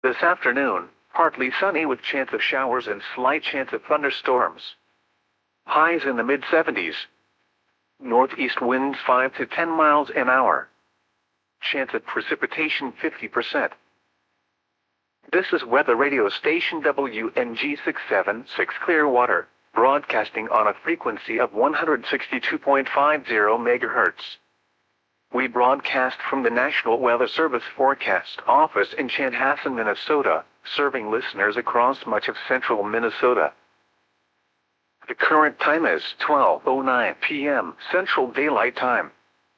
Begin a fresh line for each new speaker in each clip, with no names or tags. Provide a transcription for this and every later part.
This afternoon, partly sunny with chance of showers and slight chance of thunderstorms. Highs in the mid-70s. Northeast winds 5 to 10 miles an hour. Chance of precipitation 50%. This is weather radio station WNG 676 Clearwater, broadcasting on a frequency of 162.50 MHz. We broadcast from the National Weather Service Forecast Office in Chanhassen, Minnesota, serving listeners across much of central Minnesota. The current time is 12:09 p.m. Central Daylight Time.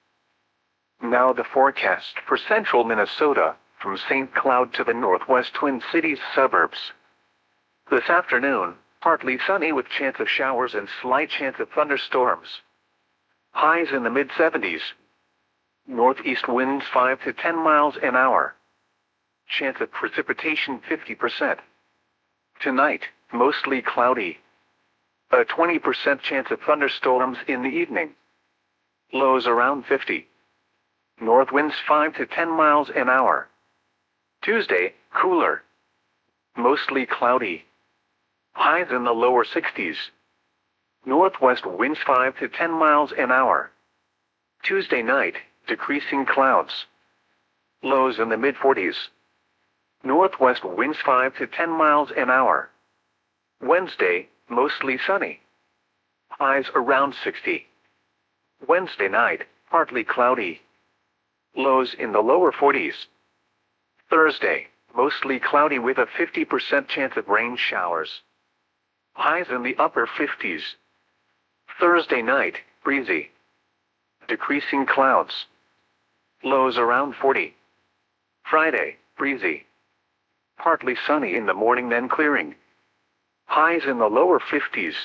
Now the forecast for central Minnesota, from St. Cloud to the northwest Twin Cities suburbs. This afternoon, partly sunny with chance of showers and slight chance of thunderstorms. Highs in the mid-70s. Northeast winds 5 to 10 miles an hour. Chance of precipitation 50%. Tonight, mostly cloudy. A 20% chance of thunderstorms in the evening. Lows around 50. North winds 5 to 10 miles an hour. Tuesday, cooler. Mostly cloudy. Highs in the lower 60s. Northwest winds 5 to 10 miles an hour. Tuesday night, decreasing clouds. Lows in the mid-40s. Northwest winds 5 to 10 miles an hour. Wednesday, mostly sunny. Highs around 60. Wednesday night, partly cloudy. Lows in the lower 40s. Thursday, mostly cloudy with a 50% chance of rain showers. Highs in the upper 50s. Thursday night, breezy. Decreasing clouds. Lows around 40. Friday, breezy. Partly sunny in the morning then clearing. Highs in the lower 50s.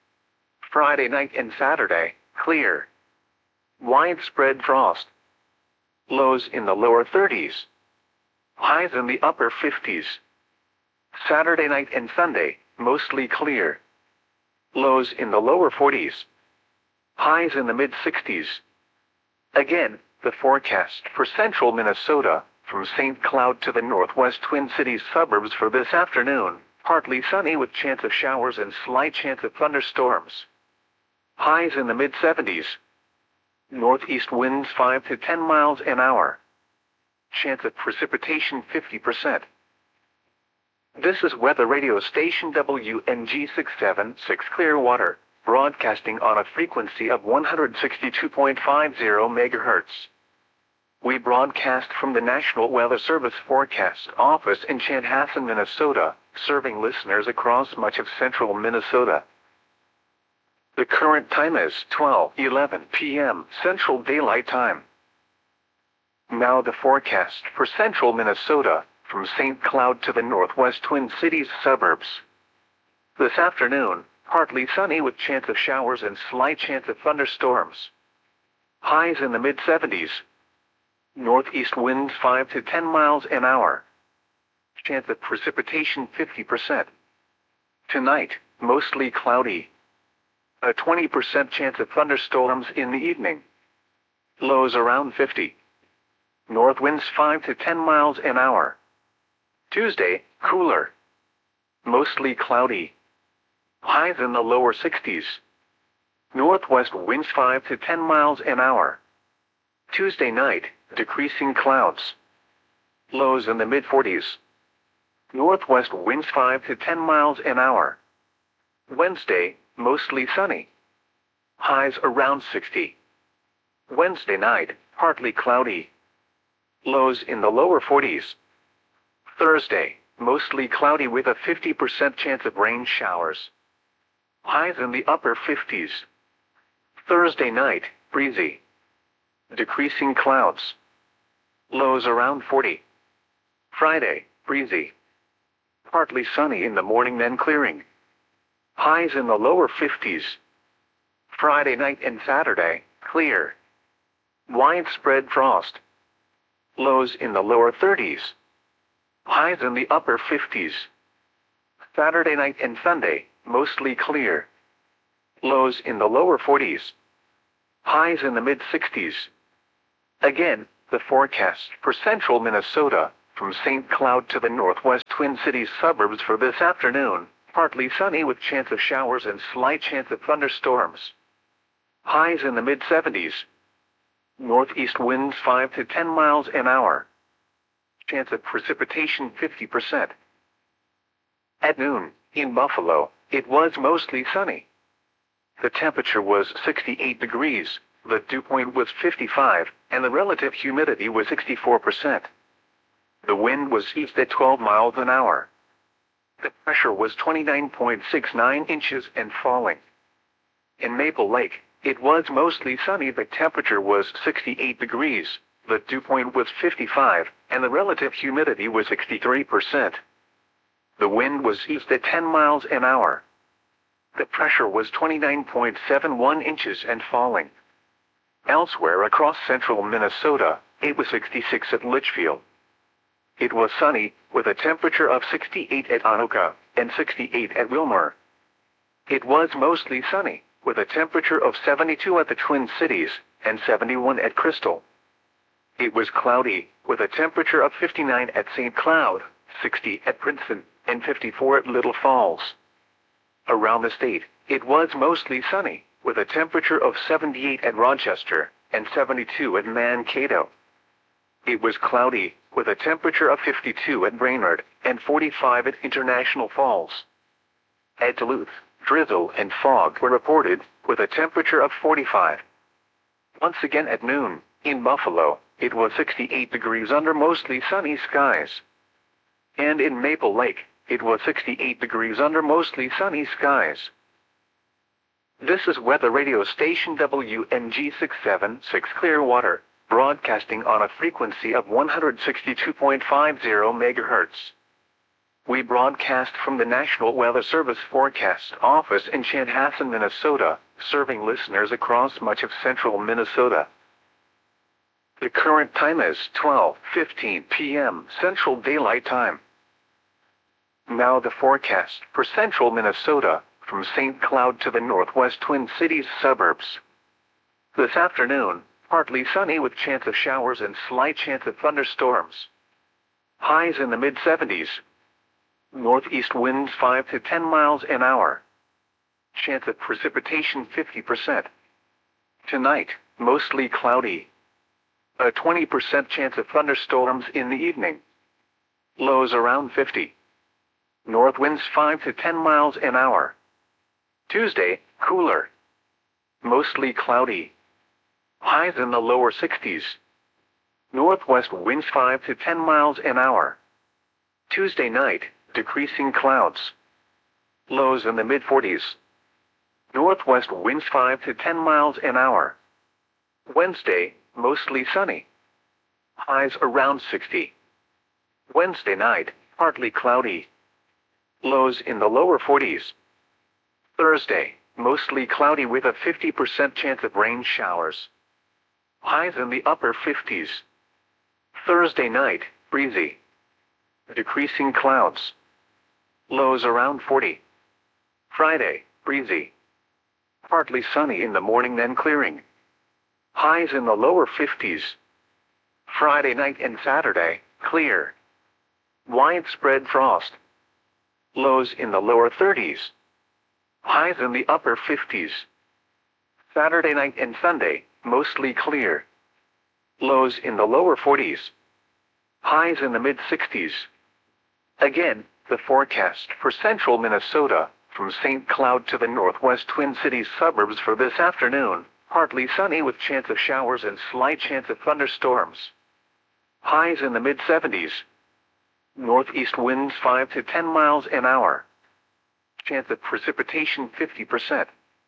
Friday night and Saturday, clear. Widespread frost. Lows in the lower 30s. Highs in the upper 50s. Saturday night and Sunday, mostly clear. Lows in the lower 40s. Highs in the mid-60s. Again, the forecast for central Minnesota, from St. Cloud to the northwest Twin Cities suburbs for this afternoon, partly sunny with chance of showers and slight chance of thunderstorms. Highs in the mid-70s. Northeast winds 5 to 10 miles an hour. Chance of precipitation 50%. This is weather radio station WNG 676 Clearwater, broadcasting on a frequency of 162.50 MHz. We broadcast from the National Weather Service Forecast Office in Chanhassen, Minnesota, serving listeners across much of central Minnesota. The current time is 12:11 p.m. Central Daylight Time. Now the forecast for central Minnesota, from St. Cloud to the northwest Twin Cities suburbs. This afternoon, partly sunny with chance of showers and slight chance of thunderstorms. Highs in the mid-70s. Northeast winds 5 to 10 miles an hour. Chance of precipitation 50%. Tonight, mostly cloudy. A 20% chance of thunderstorms in the evening. Lows around 50. North winds 5 to 10 miles an hour. Tuesday, cooler. Mostly cloudy. Highs in the lower 60s. Northwest winds 5 to 10 miles an hour. Tuesday night, decreasing clouds. Lows in the mid-40s. Northwest winds 5 to 10 miles an hour. Wednesday, mostly sunny. Highs around 60. Wednesday night, partly cloudy. Lows in the lower 40s. Thursday, mostly cloudy with a 50% chance of rain showers. Highs in the upper 50s. Thursday night, breezy. Decreasing clouds. Lows around 40. Friday, breezy. Partly sunny in the morning then clearing. Highs in the lower 50s. Friday night and Saturday, clear. Widespread frost. Lows in the lower 30s. Highs in the upper 50s. Saturday night and Sunday, mostly clear. Lows in the lower 40s. Highs in the mid-60s. Again, the forecast for central Minnesota, from St. Cloud to the northwest Twin Cities suburbs for this afternoon. Partly sunny with chance of showers and slight chance of thunderstorms. Highs in the mid-70s. Northeast winds 5 to 10 miles an hour. Chance of precipitation 50%. At noon, in Buffalo, it was mostly sunny. The temperature was 68 degrees, the dew point was 55, and the relative humidity was 64%. The wind was east at 12 miles an hour. The pressure was 29.69 inches and falling. In Maple Lake, it was mostly sunny. The temperature was 68 degrees, the dew point was 55, and the relative humidity was 63%. The wind was east at 10 miles an hour. The pressure was 29.71 inches and falling. Elsewhere across central Minnesota, it was 66 at Litchfield. It was sunny, with a temperature of 68 at Anoka and 68 at Wilmer. It was mostly sunny, with a temperature of 72 at the Twin Cities and 71 at Crystal. It was cloudy, with a temperature of 59 at St. Cloud, 60 at Princeton, and 54 at Little Falls. Around the state, it was mostly sunny, with a temperature of 78 at Rochester and 72 at Mankato. It was cloudy, with a temperature of 52 at Brainerd and 45 at International Falls. At Duluth, drizzle and fog were reported, with a temperature of 45. Once again at noon, in Buffalo, it was 68 degrees under mostly sunny skies. And in Maple Lake, it was 68 degrees under mostly sunny skies. This is weather radio station WMG 676 Clearwater, broadcasting on a frequency of 162.50 MHz. We broadcast from the National Weather Service Forecast Office in Chanhassen, Minnesota, serving listeners across much of central Minnesota. The current time is 12:15 p.m. Central Daylight Time. Now the forecast for central Minnesota, from St. Cloud to the northwest Twin Cities suburbs. This afternoon, partly sunny with chance of showers and slight chance of thunderstorms. Highs in the mid-70s. Northeast winds 5 to 10 miles an hour. Chance of precipitation 50%. Tonight, mostly cloudy. A 20% chance of thunderstorms in the evening. Lows around 50. North winds 5 to 10 miles an hour. Tuesday, cooler. Mostly cloudy. Highs in the lower 60s. Northwest winds 5 to 10 miles an hour. Tuesday night, decreasing clouds. Lows in the mid-40s. Northwest winds 5 to 10 miles an hour. Wednesday, mostly sunny. Highs around 60. Wednesday night, partly cloudy. Lows in the lower 40s. Thursday, mostly cloudy with a 50% chance of rain showers. Highs in the upper 50s. Thursday night, breezy. Decreasing clouds. Lows around 40. Friday, breezy. Partly sunny in the morning then clearing. Highs in the lower 50s. Friday night and Saturday, clear. Widespread frost. Lows in the lower 30s. Highs in the upper 50s. Saturday night and Sunday, mostly clear. Lows in the lower 40s. Highs in the mid-60s. Again, the forecast for central Minnesota, from St. Cloud to the northwest Twin Cities suburbs for this afternoon, partly sunny with chance of showers and slight chance of thunderstorms. Highs in the mid-70s. Northeast winds 5 to 10 miles an hour. Chance of precipitation 50%.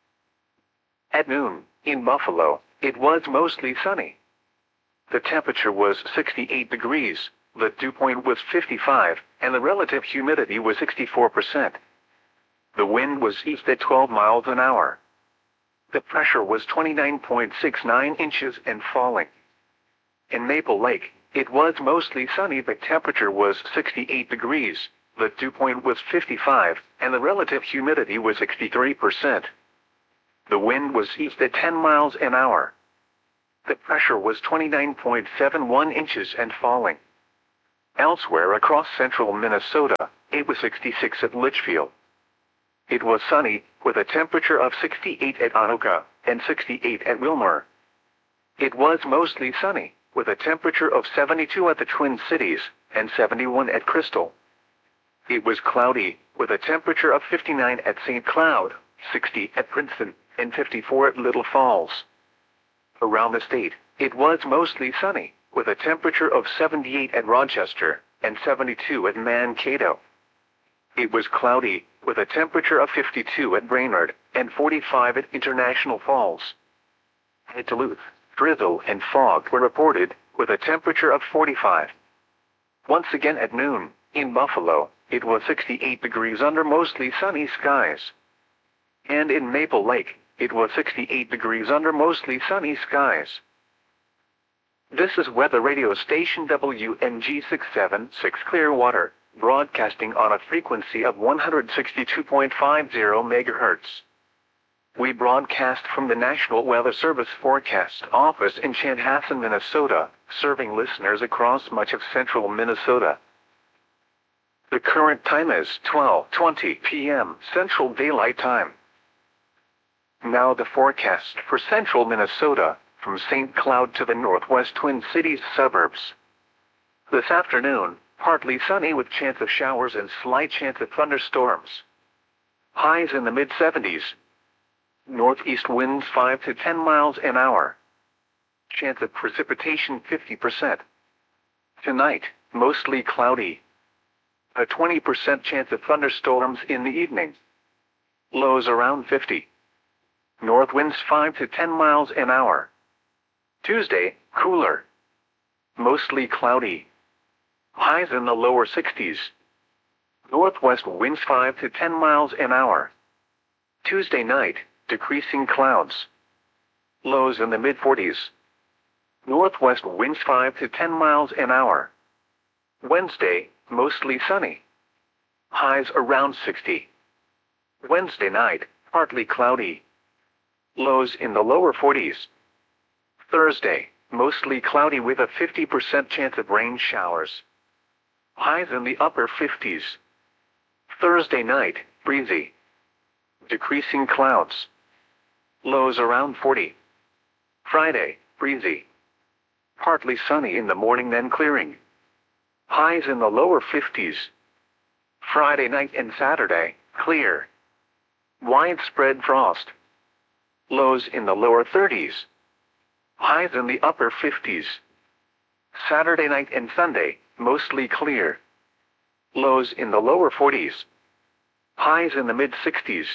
At noon, in Buffalo, it was mostly sunny. The temperature was 68 degrees, the dew point was 55, and the relative humidity was 64%. The wind was east at 12 miles an hour. The pressure was 29.69 inches and falling. In Maple Lake, it was mostly sunny. The temperature was 68 degrees, the dew point was 55, and the relative humidity was 63%. The wind was east at 10 miles an hour. The pressure was 29.71 inches and falling. Elsewhere across central Minnesota, it was 66 at Litchfield. It was sunny, with a temperature of 68 at Anoka and 68 at Wilmer. It was mostly sunny, with a temperature of 72 at the Twin Cities and 71 at Crystal. It was cloudy, with a temperature of 59 at St. Cloud, 60 at Princeton, and 54 at Little Falls. Around the state, it was mostly sunny, with a temperature of 78 at Rochester and 72 at Mankato. It was cloudy, with a temperature of 52 at Brainerd and 45 at International Falls. At Duluth, drizzle and fog were reported, with a temperature of 45. Once again at noon, in Buffalo, it was 68 degrees under mostly sunny skies. And in Maple Lake, it was 68 degrees under mostly sunny skies. This is weather radio station WNG 676 Clearwater, broadcasting on a frequency of 162.50 MHz. We broadcast from the National Weather Service Forecast Office in Chanhassen, Minnesota, serving listeners across much of central Minnesota. The current time is 12:20 p.m. Central Daylight Time. Now the forecast for central Minnesota, from St. Cloud to the northwest Twin Cities suburbs. This afternoon, partly sunny with chance of showers and slight chance of thunderstorms. Highs in the mid-70s. Northeast winds 5 to 10 miles an hour. Chance of precipitation 50%. Tonight, mostly cloudy. A 20% chance of thunderstorms in the evening. Lows around 50. North winds 5 to 10 miles an hour. Tuesday, cooler. Mostly cloudy. Highs in the lower 60s. Northwest winds 5 to 10 miles an hour. Tuesday night, decreasing clouds. Lows in the mid-40s. Northwest winds 5 to 10 miles an hour. Wednesday, mostly sunny. Highs around 60. Wednesday night, partly cloudy. Lows in the lower 40s. Thursday, mostly cloudy with a 50% chance of rain showers. Highs in the upper 50s. Thursday night, breezy. Decreasing clouds. Lows around 40. Friday, breezy. Partly sunny in the morning then clearing. Highs in the lower 50s. Friday night and Saturday, clear. Widespread frost. Lows in the lower 30s. Highs in the upper 50s. Saturday night and Sunday, mostly clear. Lows in the lower 40s. Highs in the mid-60s.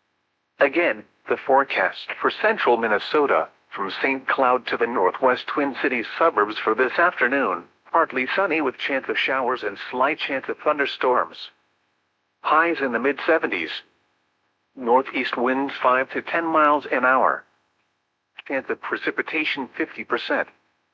Again, the forecast for central Minnesota, from St. Cloud to the northwest Twin Cities suburbs for this afternoon, partly sunny with chance of showers and slight chance of thunderstorms. Highs in the mid-70s. Northeast winds 5 to 10 miles an hour. Chance of precipitation 50%.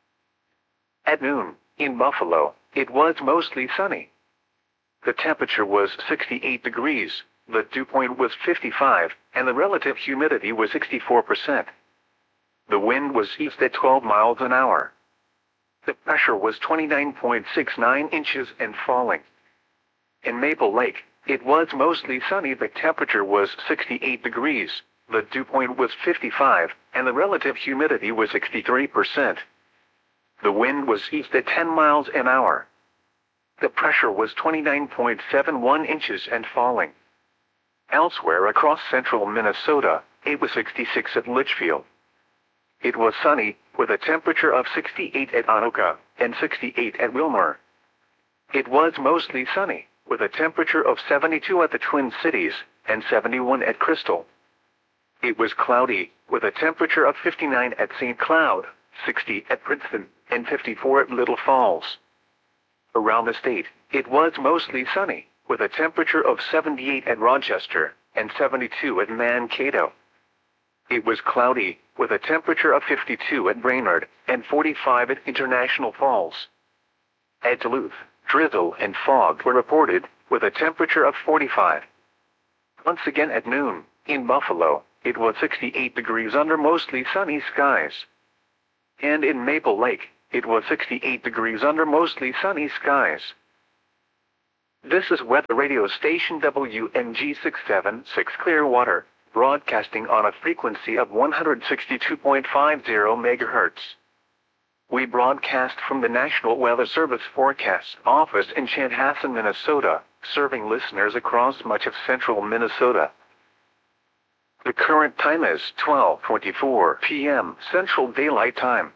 At noon, in Buffalo, it was mostly sunny. The temperature was 68 degrees, the dew point was 55, and the relative humidity was 64%. The wind was east at 12 miles an hour. The pressure was 29.69 inches and falling. In Maple Lake, it was mostly sunny. The temperature was 68 degrees, the dew point was 55, and the relative humidity was 63%. The wind was east at 10 miles an hour. The pressure was 29.71 inches and falling. Elsewhere across central Minnesota, it was 66 at Litchfield. It was sunny, with a temperature of 68 at Anoka and 68 at Wilmer. It was mostly sunny, with a temperature of 72 at the Twin Cities and 71 at Crystal. It was cloudy, with a temperature of 59 at St. Cloud, 60 at Princeton, and 54 at Little Falls. Around the state, it was mostly sunny, with a temperature of 78 at Rochester and 72 at Mankato. It was cloudy, with a temperature of 52 at Brainerd and 45 at International Falls. At Duluth, drizzle and fog were reported, with a temperature of 45. Once again at noon, in Buffalo, it was 68 degrees under mostly sunny skies. And in Maple Lake, it was 68 degrees under mostly sunny skies. This is weather radio station WNG676 Clearwater, broadcasting on a frequency of 162.50 MHz. We broadcast from the National Weather Service Forecast Office in Chanhassen, Minnesota, serving listeners across much of central Minnesota. The current time is 12:24 p.m. Central Daylight Time.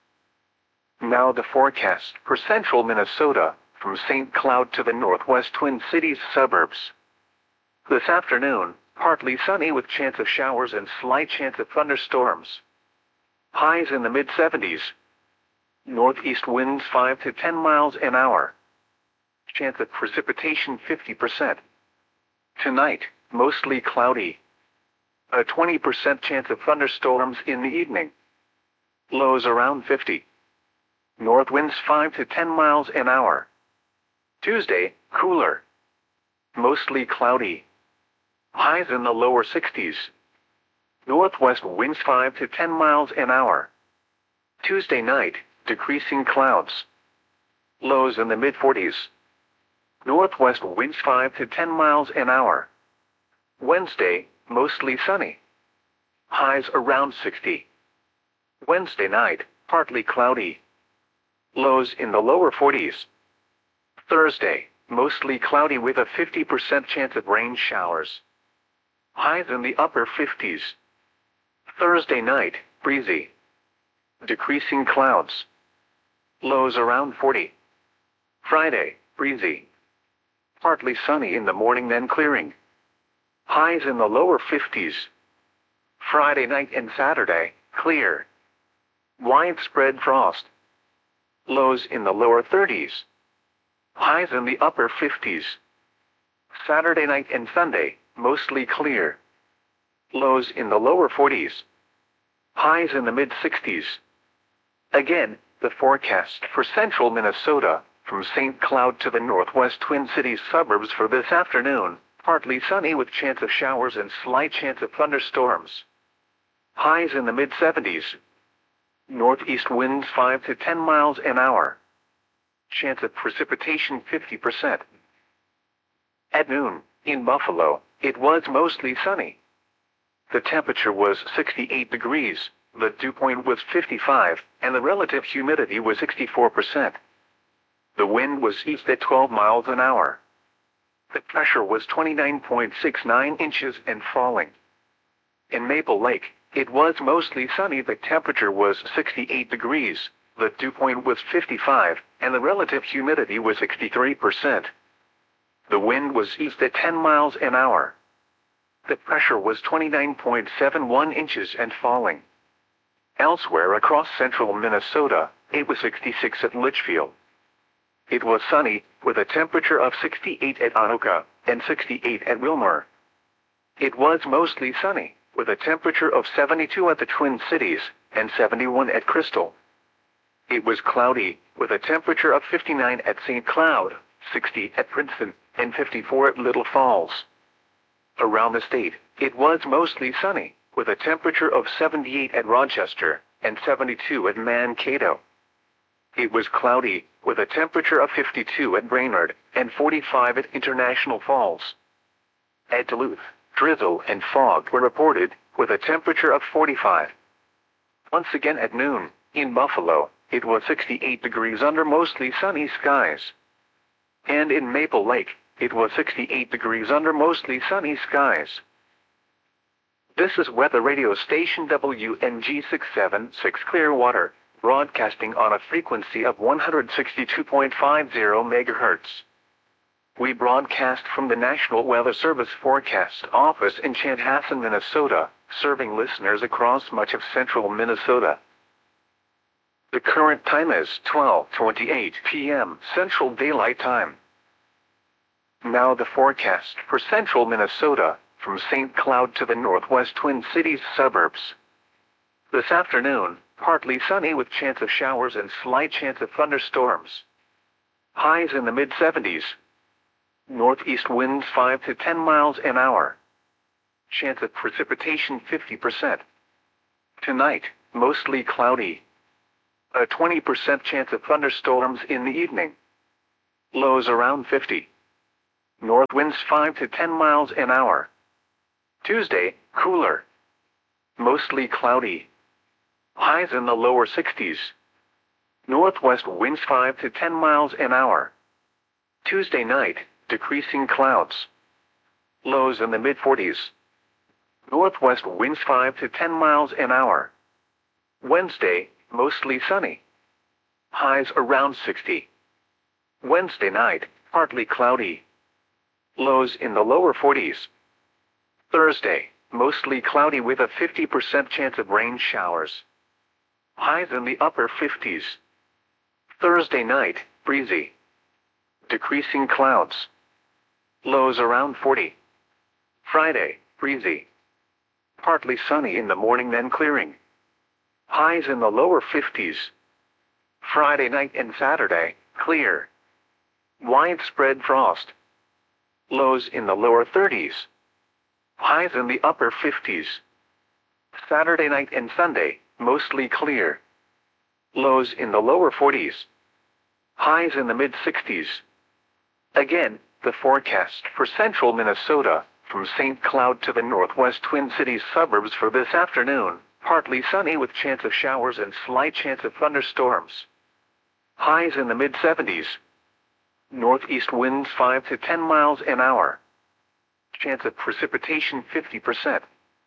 Now the forecast for central Minnesota, from St. Cloud to the northwest Twin Cities suburbs. This afternoon, partly sunny with chance of showers and slight chance of thunderstorms. Highs in the mid-70s. Northeast winds 5 to 10 miles an hour. Chance of precipitation 50%. Tonight, mostly cloudy. A 20% chance of thunderstorms in the evening. Lows around 50. North winds 5 to 10 miles an hour. Tuesday, cooler. Mostly cloudy. Highs in the lower 60s. Northwest winds 5 to 10 miles an hour. Tuesday night, decreasing clouds. Lows in the mid-40s. Northwest winds 5 to 10 miles an hour. Wednesday, mostly sunny. Highs around 60. Wednesday night, partly cloudy. Lows in the lower 40s. Thursday, mostly cloudy with a 50% chance of rain showers. Highs in the upper 50s. Thursday night, breezy. Decreasing clouds. Lows around 40. Friday, breezy. Partly sunny in the morning then clearing. Highs in the lower 50s. Friday night and Saturday, clear. Widespread frost. Lows in the lower 30s. Highs in the upper 50s. Saturday night and Sunday, mostly clear. Lows in the lower 40s. Highs in the mid-60s. Again, the forecast for central Minnesota, from St. Cloud to the northwest Twin Cities suburbs for this afternoon, partly sunny with chance of showers and slight chance of thunderstorms. Highs in the mid-70s. Northeast winds 5 to 10 miles an hour. Chance of precipitation 50%. At noon, in Buffalo, it was mostly sunny. The temperature was 68 degrees, the dew point was 55, and the relative humidity was 64%. The wind was east at 12 miles an hour. The pressure was 29.69 inches and falling. In Maple Lake, it was mostly sunny. The temperature was 68 degrees, the dew point was 55, and the relative humidity was 63%. The wind was east at 10 miles an hour. The pressure was 29.71 inches and falling. Elsewhere across central Minnesota, it was 66 at Litchfield. It was sunny, with a temperature of 68 at Anoka, and 68 at Wilmer. It was mostly sunny, with a temperature of 72 at the Twin Cities, and 71 at Crystal. It was cloudy, with a temperature of 59 at St. Cloud, 60 at Princeton, and 54 at Little Falls. Around the state, it was mostly sunny, with a temperature of 78 at Rochester, and 72 at Mankato. It was cloudy, with a temperature of 52 at Brainerd, and 45 at International Falls. At Duluth, drizzle and fog were reported, with a temperature of 45. Once again at noon, in Buffalo, it was 68 degrees under mostly sunny skies. And in Maple Lake, it was 68 degrees under mostly sunny skies. This is weather radio station WNG676 Clearwater, broadcasting on a frequency of 162.50 MHz. We broadcast from the National Weather Service Forecast Office in Chanhassen, Minnesota, serving listeners across much of central Minnesota. The current time is 12:28 p.m. Central Daylight Time. Now the forecast for central Minnesota, from St. Cloud to the northwest Twin Cities suburbs. This afternoon, partly sunny with chance of showers and slight chance of thunderstorms. Highs in the mid-70s. Northeast winds 5 to 10 miles an hour. Chance of precipitation 50%. Tonight, mostly cloudy. A 20% chance of thunderstorms in the evening. Lows around 50. North winds 5 to 10 miles an hour. Tuesday, cooler. Mostly cloudy. Highs in the lower 60s. Northwest winds 5 to 10 miles an hour. Tuesday night, decreasing clouds. Lows in the mid-40s. Northwest winds 5 to 10 miles an hour. Wednesday, mostly sunny. Highs around 60. Wednesday night, partly cloudy. Lows in the lower 40s. Thursday, mostly cloudy with a 50% chance of rain showers. Highs in the upper 50s. Thursday night, breezy. Decreasing clouds. Lows around 40. Friday, breezy. Partly sunny in the morning then clearing. Highs in the lower 50s. Friday night and Saturday, clear. Widespread frost. Lows in the lower 30s. Highs in the upper 50s. Saturday night and Sunday, mostly clear. Lows in the lower 40s. Highs in the mid-60s. Again, the forecast for central Minnesota, from St. Cloud to the northwest Twin Cities suburbs for this afternoon, partly sunny with chance of showers and slight chance of thunderstorms. Highs in the mid-70s. Northeast winds 5 to 10 miles an hour. Chance of precipitation 50%.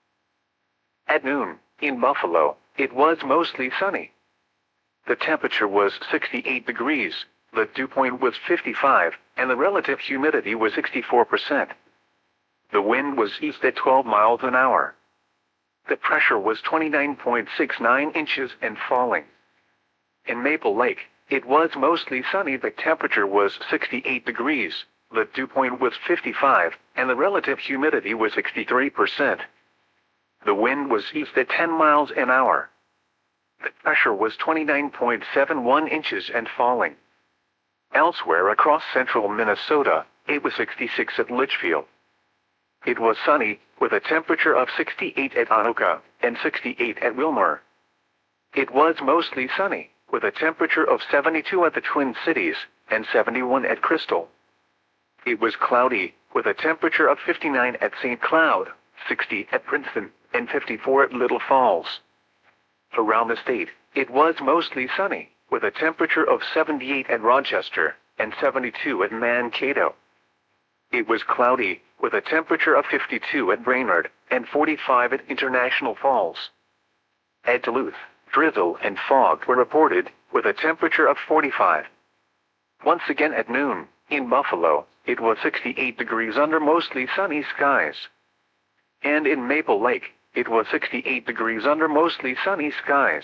At noon, in Buffalo, it was mostly sunny. The temperature was 68 degrees, the dew point was 55, and the relative humidity was 64%. The wind was east at 12 miles an hour. The pressure was 29.69 inches and falling. In Maple Lake, it was mostly sunny. The temperature was 68 degrees, the dew point was 55, and the relative humidity was 63%. The wind was east at 10 miles an hour. The pressure was 29.71 inches and falling. Elsewhere across central Minnesota, it was 66 at Litchfield. It was sunny, with a temperature of 68 at Anoka and 68 at Wilmer. It was mostly sunny, with a temperature of 72 at the Twin Cities and 71 at Crystal. It was cloudy, with a temperature of 59 at St. Cloud, 60 at Princeton, and 54 at Little Falls. Around the state, it was mostly sunny, with a temperature of 78 at Rochester and 72 at Mankato. It was cloudy, with a temperature of 52 at Brainerd and 45 at International Falls. At Duluth, drizzle and fog were reported, with a temperature of 45. Once again at noon, in Buffalo, it was 68 degrees under mostly sunny skies. And in Maple Lake, it was 68 degrees under mostly sunny skies.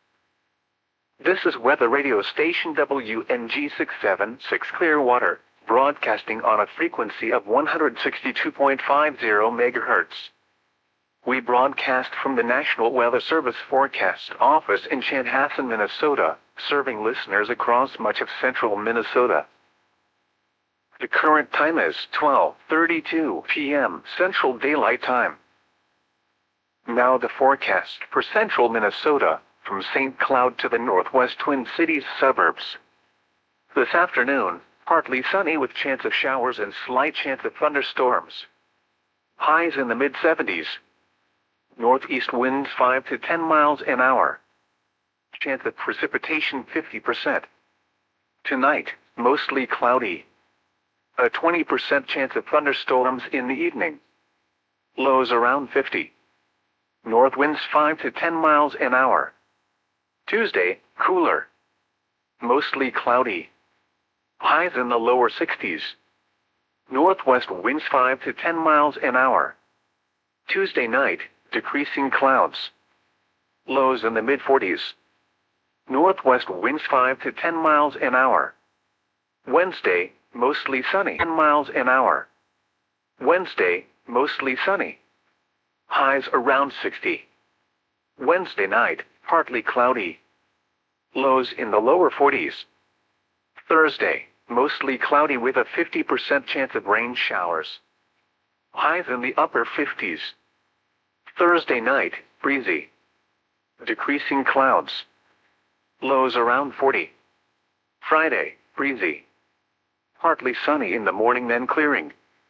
This is weather radio station WNG 676 Clearwater, broadcasting on a frequency of 162.50 MHz. We broadcast from the National Weather Service Forecast Office in Chanhassen, Minnesota, serving listeners across much of central Minnesota. The current time is 12:32 p.m. Central Daylight Time. Now the forecast for central Minnesota, from St. Cloud to the northwest Twin Cities suburbs. This afternoon, partly sunny with chance of showers and slight chance of thunderstorms. Highs in the mid-70s. Northeast winds 5 to 10 miles an hour. Chance of precipitation 50%. Tonight, mostly cloudy. A 20% chance of thunderstorms in the evening. Lows around 50. North winds 5 to 10 miles an hour. Tuesday, cooler. Mostly cloudy. Highs in the lower 60s. Northwest winds 5 to 10 miles an hour. Tuesday night, decreasing clouds. Lows in the mid-40s. Northwest winds 5 to 10 miles an hour. Wednesday, mostly sunny 10 miles an hour. Wednesday, mostly sunny. Highs around 60. Wednesday night, partly cloudy. Lows in the lower 40s. Thursday, mostly cloudy with a 50% chance of rain showers. Highs in the upper 50s. Thursday night, breezy. Decreasing clouds. Lows around 40. Friday, breezy. Partly sunny in the morning then clearing.